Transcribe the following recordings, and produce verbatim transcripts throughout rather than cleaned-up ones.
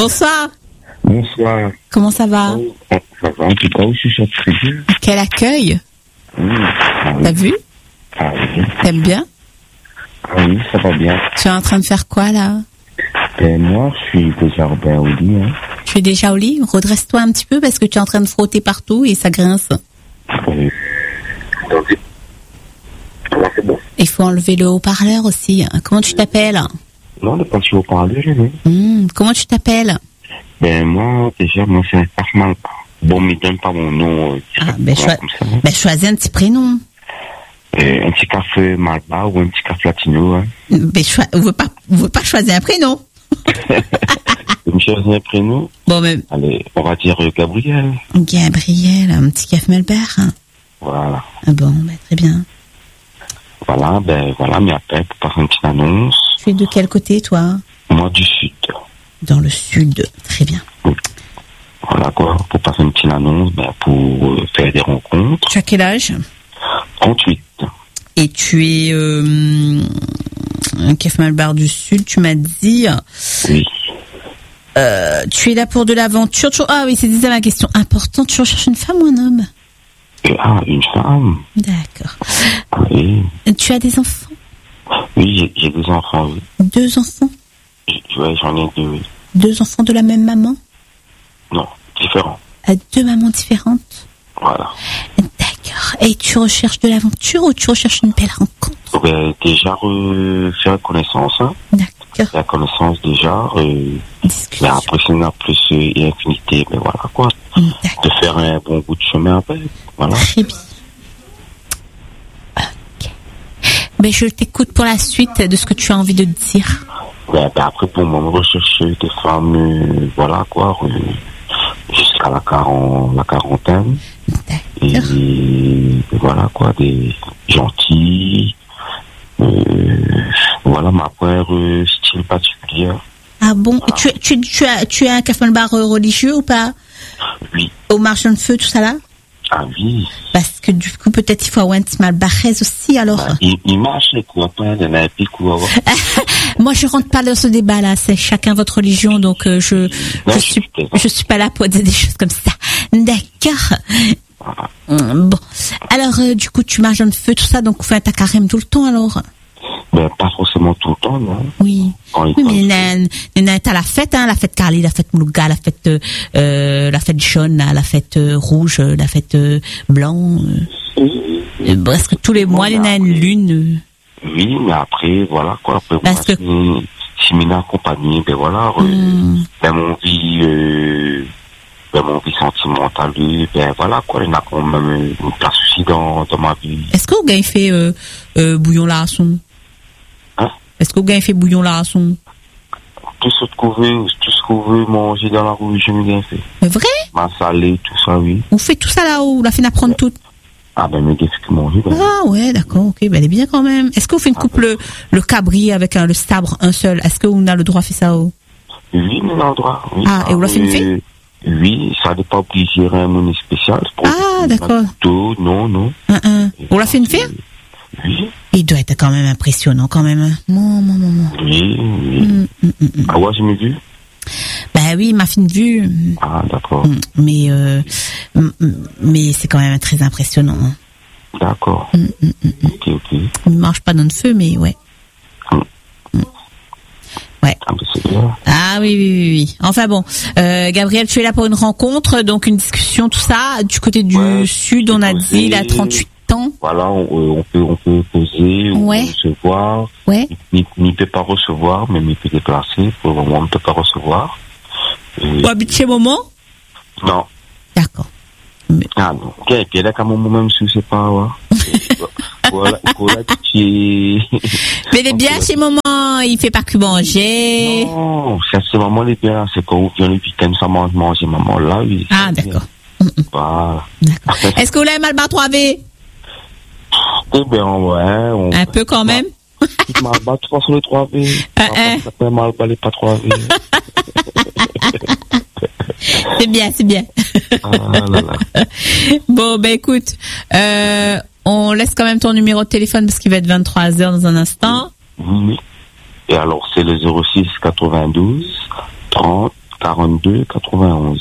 Bonsoir. Bonsoir. Comment ça va? Oh, ça va, en tout cas, je suis très bien. Quel accueil. Mmh. Ah, oui. T'as vu? Ah oui. T'aimes bien? Ah oui, ça va bien. Tu es en train de faire quoi là? Ben, moi, je suis déjà ben, au lit. Hein. Tu es déjà au lit? Redresse-toi un petit peu parce que tu es en train de frotter partout et ça grince. Oui. Attendez. Là, c'est bon. Il faut enlever le haut-parleur aussi. Comment tu t'appelles? Non, le pas sur parler, oui. Mmh, comment tu t'appelles? Ben, moi, déjà, moi, c'est un parfum. Bon, mais donne pas mon nom. Euh, ah, ben, choi- comme ça, hein. ben, choisis un petit prénom. Euh, un petit café Malba ou un petit café latino. Hein. Ben, choi- on veut pas, on veut pas choisir un prénom. Une chose, un prénom. Bon, mais. Allez, on va dire euh, Gabriel. Gabriel, un petit café Melbert. Voilà. Ah bon, ben, très bien. Voilà, ben, voilà, mais après, pour passer une petite annonce. Tu es de quel côté, toi? Moi, du sud. Dans le sud, très bien. Oui. Voilà, quoi, pour passer une petite annonce, ben, pour euh, faire des rencontres. Tu as quel âge? trente-huit. Et tu es euh, un café Malbar du Sud, tu m'as dit. Oui. Euh, tu es là pour de l'aventure. Tu... Ah oui, c'était ça ma question importante. Tu recherches une femme ou un homme? Et, ah, une femme. D'accord. Ah, oui. Tu as des enfants? Oui, j'ai, j'ai deux enfants, oui. Deux enfants? J- Ouais, j'en ai deux, oui. Deux enfants de la même maman? Non, différents. À deux mamans différentes? Voilà. D'accord. Et tu recherches de l'aventure ou tu recherches une belle rencontre? Ben, déjà, euh, faire connaissance, hein. D'accord. La connaissance, déjà. Euh, Discussion. mais après, c'est une plus euh, et infinité. Mais voilà, quoi. D'accord. De faire un bon bout de chemin après. Voilà. Très bien. Ok. Ben, je t'écoute pour la suite de ce que tu as envie de dire. Ben, ben après, pour moi, je recherche des femmes, euh, voilà, quoi, euh, jusqu'à la, quarante, la quarantaine. Et, D'accord. et voilà, quoi, des gentils. Euh, voilà, ma première euh, style particulier. Ah bon? Et tu, tu, tu as, tu as un café bar religieux ou pas? Oui. Au marché de feu, tout ça là? Ah oui. Parce que du coup, peut-être il faut avoir un petit malbarès aussi, alors. Ben, il, il marche, quoi, pas, il y en a un peu, quoi. Moi, je rentre pas dans ce débat-là. C'est chacun votre religion, donc euh, je, Non, je suis, je- je suis pas là pour dire des choses comme ça. D'accord. Hum, Bon. Alors, euh, du coup, tu marches dans le feu, tout ça, donc fais ta carême tout le temps, alors. Ben, pas forcément tout le temps, non. Oui. Quand il Oui, passe- mais nan, nan, t'as la fête, hein, la fête Carly, la fête Moulouga, la fête, euh, la fête jaune, là, la fête euh, rouge, euh, la fête euh, blanc. Euh, euh, presque tous les mois, il y en a une lune. euh. Oui, mais après, voilà, quoi. Après, Parce moi, que- si, si m'y accompagné, ben voilà, euh, Hum. ben mon vie, euh, ben mon vie sentimentale, ben voilà, quoi. Il y en a quand même une place aussi dans, dans ma vie. Est-ce qu'au gars il fait euh, euh, bouillon larçon? Hein? Est-ce qu'au gars il fait bouillon larçon? Tout ce qu'on veut, tout ce qu'on veut manger dans la rue, je me bien fait. C'est vrai? Ma salée, tout ça, oui. On fait tout ça là-haut, la fin d'apprendre tout. Ah, ben, mais qu'est-ce que manger, ben. Ah ouais, d'accord, ok, ben elle est bien quand même. Est-ce qu'on fait une coupe le, le cabri avec un, le sabre, un seul? Est-ce qu'on a le droit de faire ça? Oh? Oui, mais l'endroit, oui. Ah, et on l'a fait une fille? Oui, ça n'est pas obligé à un menu spécial. c'est pour Ah, un d'accord. couteau, non, non. Un, un. On l'a fait une fille? Oui, Il doit être quand même impressionnant quand même. hein. Mon, mon, mon, mon. oui, oui. Hum, hum, hum, hum. Ah ouais, j'ai vu. Ben oui, ma fine vue. Ah, d'accord. Hum, Mais, euh, hum, hum, mais c'est quand même très impressionnant. hein. D'accord. Hum, hum, hum, hum. Ok, ok. Il ne marche pas dans le feu, mais ouais. Hum. Hum. Ouais. Ah, ben c'est bien. Ah oui, oui, oui, oui. Enfin bon, euh, Gabriel, tu es là pour une rencontre, donc une discussion, tout ça. Du côté du Ouais, sud, on a poser. dit, il a trente-huit ans. Voilà, on, euh, on peut, on peut poser, on Ouais. peut recevoir. Ouais. Il ne peut pas recevoir, mais il peut déplacer. Pour le moment, on ne peut pas recevoir. Euh, Tu habites chez maman? non. D'accord. Ah non. Ok, et puis là, quand même, même si c'est pas, ouais. Voilà, voilà, tu Mais il est bien chez maman, il fait pas que manger. Non, ça, c'est vraiment les bien, c'est quand on vient le week-end, ça mange, manger maman là, oui. Ah, d'accord. Voilà. D'accord. Est-ce que vous l'avez mal battre trois V? Eh ben, ouais, on. Un peu quand même. Tu m'as battu trois sur les trois V. Un, un. Ça fait mal, pas les pas trois V. C'est bien, c'est bien. Ah là là. Bon, ben écoute, euh, on laisse quand même ton numéro de téléphone parce qu'il va être vingt-trois heures dans un instant. Oui. Et alors, c'est le zéro six quatre-vingt-douze trente quarante-deux quatre-vingt-onze.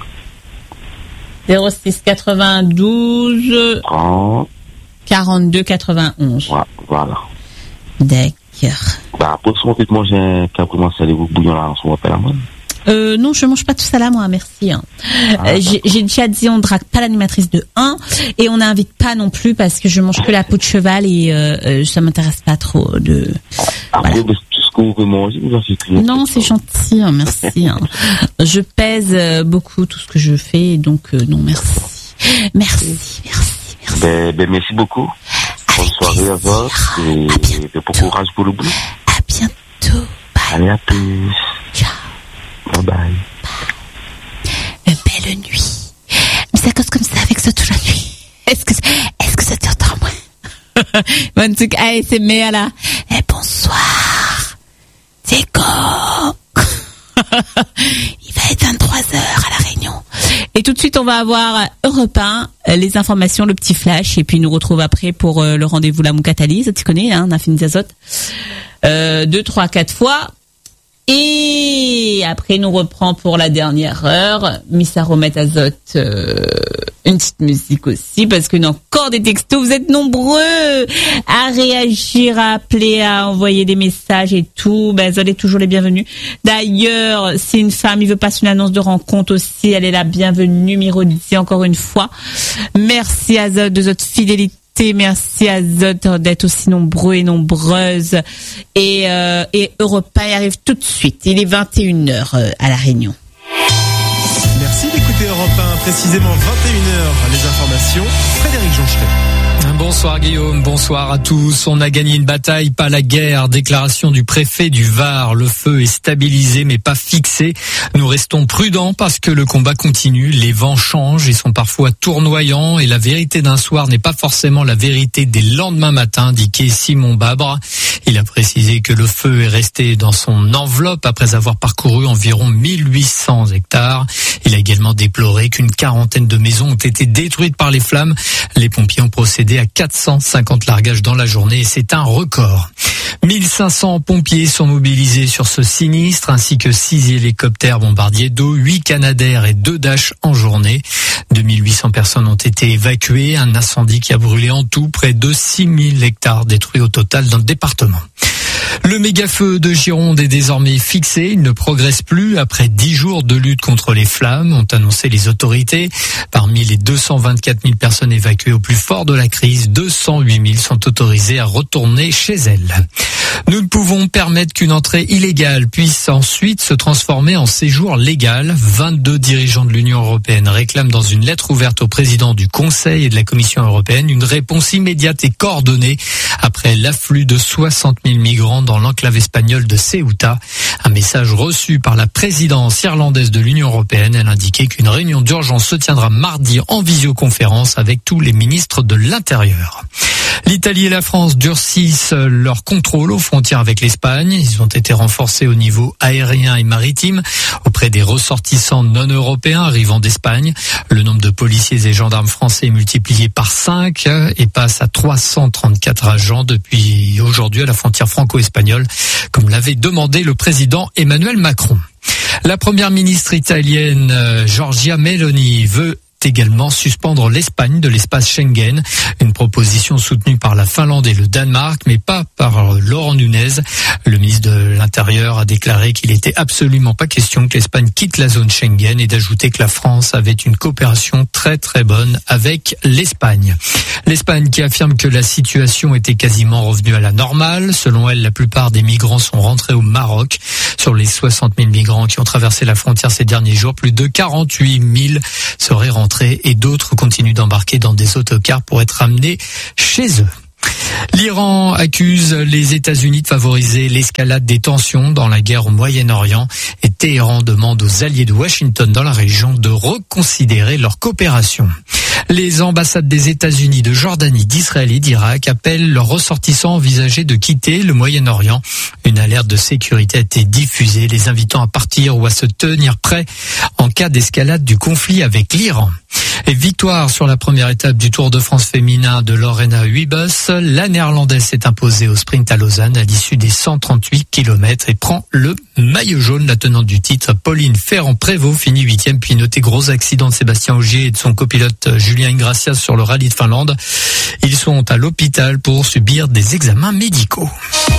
zéro six quatre-vingt-douze trente quarante-deux quatre-vingt-onze. Ouais, voilà. D'accord. Bah, pour ce moment, manger un cabriment salé ou bouillon là, on s'en appelle à moi. Euh, non, je mange pas tout ça là, moi, merci. Hein. Ah, euh, j'ai, j'ai déjà dit, on drague pas l'animatrice de un et on n'invite pas non plus parce que je mange que la peau de cheval et euh, euh, ça m'intéresse pas trop de. Après, voilà. Tout ce que vous pouvez manger, vous en faites que non, c'est gentil, hein, merci. Hein. Je pèse euh, beaucoup tout ce que je fais, donc euh, non, merci, merci, merci, merci. Ben, ben merci beaucoup. Bonne soirée à vous et, et bon courage pour le boulot. À bientôt. Bye. Allez, à plus. Ciao. Bye bye. Bye. Une belle nuit. Mais ça cause comme ça avec ça toute la nuit. Est-ce que, est-ce que ça t'entend, moi? Bon, en tout cas, allez, c'est Méa là. Et bonsoir. C'est quoi? Il va être vingt-trois heures à La Réunion. Et tout de suite, on va avoir Europe un, les informations, le petit flash, et puis nous retrouve après pour euh, le rendez-vous la Moukatalyse. Tu connais, hein, Nafine Zazot. Euh, deux, trois, quatre fois. Et après, nous reprend pour la dernière heure. Missa Romet Azot, euh, une petite musique aussi, parce que nous encore des textos. Vous êtes nombreux à réagir, à appeler, à envoyer des messages et tout. Ben, Azot est toujours les bienvenus. D'ailleurs, si une femme, il veut passer une annonce de rencontre aussi, elle est la bienvenue. Miroditi, encore une fois. Merci Azot de votre fidélité. Merci à Zot d'être aussi nombreux et nombreuses. Et, euh, et Europe un arrive tout de suite. Il est vingt et une heures euh, à La Réunion. Merci d'écouter Europe un, précisément vingt et une heures. Les informations, Frédéric Jonchelet. Bonsoir Guillaume, bonsoir à tous. On a gagné une bataille, pas la guerre. Déclaration du préfet du Var. Le feu est stabilisé mais pas fixé. Nous restons prudents parce que le combat continue. Les vents changent et sont parfois tournoyants et la vérité d'un soir n'est pas forcément la vérité des lendemains matins, indiquait Simon Babre. Il a précisé que le feu est resté dans son enveloppe après avoir parcouru environ mille huit cents hectares. Il a également déploré qu'une quarantaine de maisons ont été détruites par les flammes. Les pompiers ont procédé à quatre cent cinquante largages dans la journée et c'est un record. mille cinq cents pompiers sont mobilisés sur ce sinistre ainsi que six hélicoptères bombardiers d'eau, huit Canadair et deux Dash en journée. deux mille huit cents personnes ont été évacuées. Un incendie qui a brûlé en tout près de six mille hectares détruits au total dans le département. Le méga-feu de Gironde est désormais fixé. Il ne progresse plus après dix jours de lutte contre les flammes, ont annoncé les autorités. Parmi les deux cent vingt-quatre mille personnes évacuées au plus fort de la crise, deux cent huit mille sont autorisées à retourner chez elles. Nous ne pouvons permettre qu'une entrée illégale puisse ensuite se transformer en séjour légal. vingt-deux dirigeants de l'Union européenne réclament dans une lettre ouverte au président du Conseil et de la Commission européenne une réponse immédiate et coordonnée après l'afflux de soixante mille migrants dans l'enclave espagnole de Ceuta. Un message reçu par la présidence irlandaise de l'Union européenne. Elle indiquait qu'une réunion d'urgence se tiendra mardi en visioconférence avec tous les ministres de l'Intérieur. L'Italie et la France durcissent leur contrôle aux frontières avec l'Espagne. Ils ont été renforcés au niveau aérien et maritime auprès des ressortissants non européens arrivant d'Espagne. Le nombre de policiers et gendarmes français est multiplié par cinq et passe à trois cent trente-quatre agents depuis aujourd'hui à la frontière franco-espagnole, comme l'avait demandé le président Emmanuel Macron. La première ministre italienne Giorgia Meloni veut également suspendre l'Espagne de l'espace Schengen, une proposition soutenue par la Finlande et le Danemark, mais pas par Laurent Nunez. Le ministre de l'Intérieur a déclaré qu'il n'était absolument pas question que l'Espagne quitte la zone Schengen et d'ajouter que la France avait une coopération très très bonne avec l'Espagne. L'Espagne qui affirme que la situation était quasiment revenue à la normale. Selon elle, la plupart des migrants sont rentrés au Maroc. Sur les soixante mille migrants qui ont traversé la frontière ces derniers jours, plus de quarante-huit mille seraient rentrés et d'autres continuent d'embarquer dans des autocars pour être amenés chez eux. L'Iran accuse les États-Unis de favoriser l'escalade des tensions dans la guerre au Moyen-Orient et Téhéran demande aux alliés de Washington dans la région de reconsidérer leur coopération. Les ambassades des États-Unis, de Jordanie, d'Israël et d'Irak appellent leurs ressortissants envisagés de quitter le Moyen-Orient. Une alerte de sécurité a été diffusée, les invitant à partir ou à se tenir prêts en cas d'escalade du conflit avec l'Iran. Et victoire sur la première étape du Tour de France féminin de Lorena Wiebes. La néerlandaise s'est imposée au sprint à Lausanne à l'issue des cent trente-huit kilomètres et prend le maillot jaune. La tenante du titre, Pauline Ferrand-Prévot, finit huitième. Puis notez gros accident de Sébastien Ogier et de son copilote Julien Ingracias sur le rallye de Finlande. Ils sont à l'hôpital pour subir des examens médicaux.